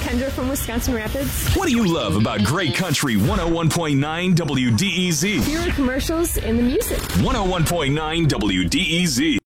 Kendra from Wisconsin Rapids. What do you love about Great Country 101.9 WDEZ? Fewer commercials and the music. 101.9 WDEZ.